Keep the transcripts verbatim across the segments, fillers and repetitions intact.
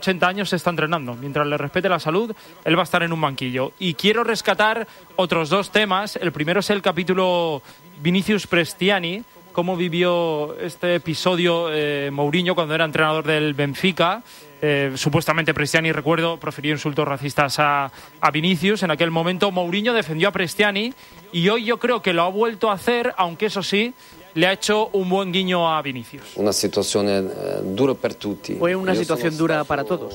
ochenta años se está entrenando. Mientras le respete la salud, él va a estar en un banquillo. Y quiero rescatar otros dos temas. El primero es el capítulo Vinicius Prestiani, cómo vivió este episodio eh, Mourinho cuando era entrenador del Benfica. Eh, supuestamente Prestiani, recuerdo, profirió insultos racistas a, a Vinicius. En aquel momento Mourinho defendió a Prestiani y hoy yo creo que lo ha vuelto a hacer, aunque eso sí, le ha hecho un buen guiño a Vinicius. Una situación eh, dura para tutti. Fue una situación dura para todos.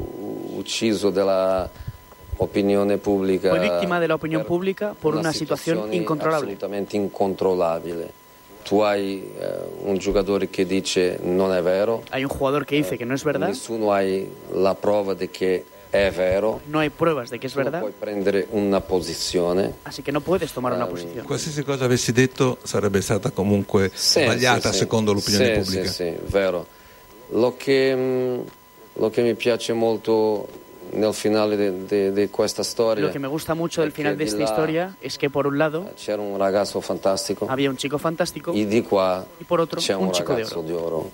Ucciso de la opinión pública. Fue víctima de la opinión pública por una situación incontrolable. Absolutamente incontrolable. Tú hay uh, un jugador que dice no es vero. Hay un jugador que dice que no es verdad. Nessuno hay la prueba de que es vero. No hay pruebas de que es verdad. Non puoi prendere una posizione. Así que no puedes tomar una posición. Qualsiasi cosa avessi detto sarebbe stata comunque sì, sbagliata sì, secondo sì, l'opinione sì, pubblica. Sì, sì, vero. Lo che, lo che mi piace molto nel finale de, de, de questa storia. Lo que me gusta mucho del final de esta historia es que por un lado c'era un ragazzo fantastico. Había un chico fantástico. Y di qua y por otro c'è un, un chico de ragazzo oro. di oro.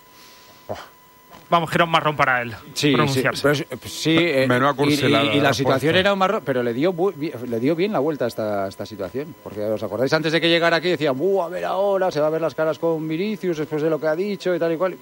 Vamos, que era un marrón para él sí, pronunciarse. Sí, pero, sí eh, Menuda cursilada, y, y, y la respuesta. situación era un marrón, pero le dio, le dio bien la vuelta a esta, a esta situación. Porque os acordáis, antes de que llegara aquí decían, ¡buh, a ver ahora! Se va a ver las caras con Vinicius después de lo que ha dicho y tal y cual.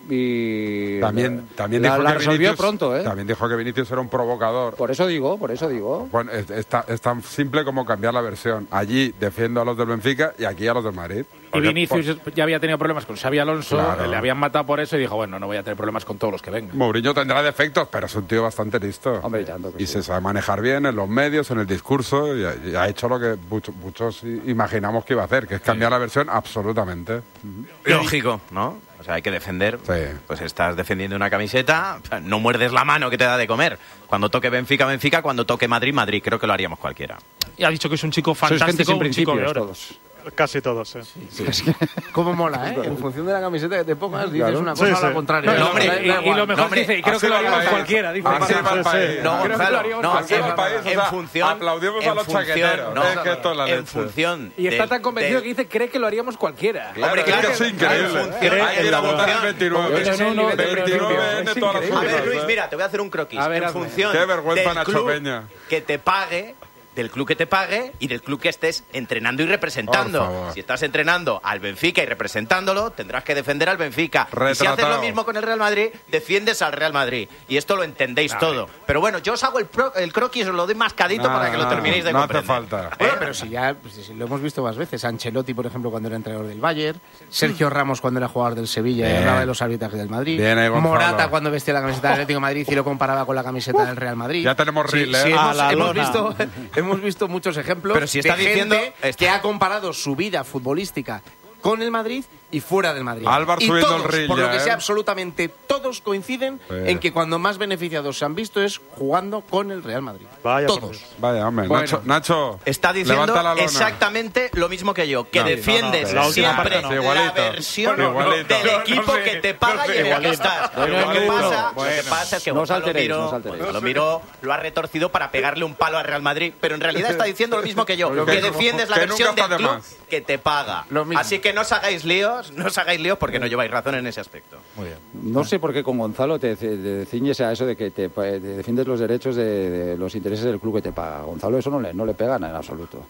Y También, también la, dijo la que resolvió Vinicius, pronto, ¿eh? También dijo que Vinicius era un provocador. Por eso digo, por eso digo. Bueno, es, es, tan, es tan simple como cambiar la versión. Allí defiendo a los del Benfica y aquí a los del Madrid. Y Vinicius por... ya había tenido problemas con Xabi Alonso, claro. Le habían matado por eso y dijo, bueno, no voy a tener problemas con todos los que vengan. Mourinho tendrá defectos, pero es un tío bastante listo. Hombre, tanto que y sí. se sabe manejar bien en los medios, en el discurso, y ha, y ha hecho lo que muchos, muchos imaginamos que iba a hacer, que es cambiar sí. la versión absolutamente. Lógico, ¿no? O sea, hay que defender. Sí. Pues estás defendiendo una camiseta, no muerdes la mano que te da de comer. Cuando toque Benfica, Benfica, cuando toque Madrid, Madrid. Creo que lo haríamos cualquiera. Y ha dicho que es un chico fantástico, un chico de oro. Todos. Casi todos, sí. sí. Es que... Cómo mola, ¿eh? En función de la camiseta que te pongas, dices claro. una cosa sí, a la sí. contraria. No, no, hombre, da, da y, igual. y lo mejor no, hombre, dice, y creo que lo haríamos cualquiera. Dice, así va el país. No, creo Gonzalo, que lo no, así va el país. en, O sea, función, aplaudimos en a los función, chaqueteros. No, es que esto es la leche. en función. Y está del, tan convencido del, que dice, cree que lo haríamos cualquiera. Claro, Hombre, claro, es que es increíble. en función, Hay que ir a en votar el función- veintinueve. No, no, no, veintinueve en todas las A ver, urnas, Luis, ¿eh? mira, te voy a hacer un croquis. A ver, en hazme. función Qué vergüenza, del Nacho club Peña. que te pague, del club que te pague y del club que estés entrenando y representando. Por favor. Si estás entrenando al Benfica y representándolo, tendrás que defender al Benfica. Y si haces Retratado. lo mismo con el Real Madrid, defiendes al Real Madrid. Y esto lo entendéis todo. Pero bueno, yo os hago el, pro, el croquis, os lo doy mascadito No, para que lo no, terminéis de no comprender. hace falta. Bueno, pero si ya pues, si lo hemos visto más veces. Ancelotti, por ejemplo, cuando era entrenador del Bayern. Sergio Ramos, cuando era jugador del Sevilla y Bien. hablaba de los arbitrajes del Madrid. Bien ahí, Gonzalo. Morata, cuando vestía la camiseta del Atlético de Madrid y lo comparaba con la camiseta del Real Madrid. Ya tenemos Sí, reel, ¿eh? sí, A hemos, la hemos lona. visto, hemos visto muchos ejemplos Pero si está de diciendo- gente está- que ha comparado su vida futbolística con el Madrid y fuera del Madrid. Álvaro y subiendo todos, el reel por ya, lo que ¿eh? sea, absolutamente todos coinciden Sí. en que cuando más beneficiados se han visto es jugando con el Real Madrid. Vaya, por todos. Dios. Vaya, hombre. Bueno. Nacho, Nacho, Está diciendo levanta la lona. exactamente lo mismo que yo, que No, defiendes no, no, la última siempre parte no. la Igualito. versión Bueno, igualito. del No, no equipo sé, que te paga no sé, y en el que igualito. estás. Bueno, Lo que bueno, pasa, lo bueno. que pasa es que No os Gonzalo alteréis, Miro, no os alteréis. Gonzalo Miro lo ha retorcido para pegarle un palo al Real Madrid, pero en realidad está diciendo lo mismo que yo, Lo que que- defiendes la que versión nunca está del de club más. que te paga. Lo mismo. Así que no os hagáis líos, no os hagáis líos porque no lleváis razón en ese aspecto. Muy bien. No sé por qué con Gonzalo te, te, te ciñes a eso de que te, te defiendes los derechos de, de los intereses del club que te paga. A Gonzalo eso no le, no le pega en absoluto.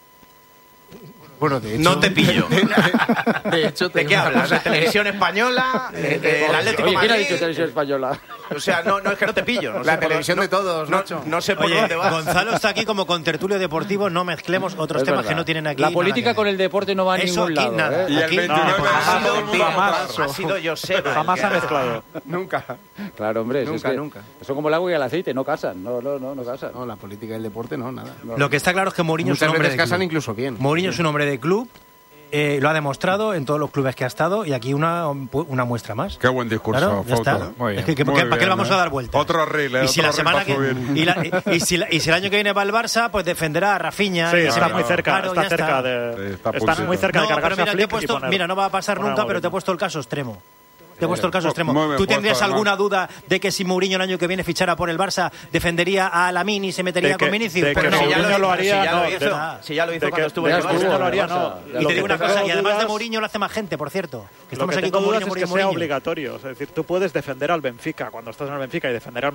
Bueno, de hecho... No te pillo. De hecho, te ¿De qué hablas? ¿De televisión española? ¿De- del Atlético Oye, ¿quién ha Madrid? dicho televisión española? O sea, no, no es que no te pillo. No La sé por televisión dónde- de todos, no, Nacho. No sé por Oye, dónde vas. Gonzalo está aquí como contertulio deportivo, no mezclemos otros Es temas verdad. que no tienen aquí. La nada política que con ver. el deporte no va a Eso ningún aquí lado. nada. ¿eh? Y el Aquí- veintinueve No, Ha jamás, sido Víctor, jamás. ha sido Joseba. Jamás el ha que mezclado. Nunca. Claro, hombre. si Nunca, es que nunca. Son como el agua y el aceite, no casan. No, no, no, no casan. No, la política y el deporte no, nada. Lo que está claro es que Mourinho es un Muchas hombre veces de casan club. incluso bien. Mourinho es un hombre de club, eh, lo ha demostrado en todos los clubes que ha estado y aquí una, una muestra más. Qué buen discurso, Claro, ya Fausto. está. Muy bien. Es que, que- Muy ¿para qué bien, le vamos ¿eh? a dar vueltas? Otro reel, ¿eh? Y si Otro la semana reel para que subir. y, la- y- y si, la- y si el año que viene va al Barça, pues defenderá a Rafinha. Sí, y está claro, muy cerca, claro, está ya cerca está. de. Sí, está están pulsito. muy cerca de No, pero cargarse mira, a te he Flick y puesto, poner- mira, no va a pasar poner a nunca, pero te he Mourinho. puesto el caso extremo. Te he puesto el caso extremo. Muy bien ¿Tú puesto, tendrías además. alguna duda de que si Mourinho el año que viene fichara por el Barça, defendería a Lamine y se metería De que- con Vinicius? de Pues que no. si ya Mourinho lo haría, si ya no, lo hizo, de- si ya lo hizo de cuando que- estuvo de en que el Mourinho Barça. lo haría, no. Y Lo te que digo una tengo cosa, y además de dudas- Mourinho lo hace más gente, por cierto. Que Lo estamos que aquí tengo con dudas Mourinho, es que Mourinho, sea Mourinho. obligatorio. Es decir, tú puedes defender al Benfica cuando estás en el Benfica y defender al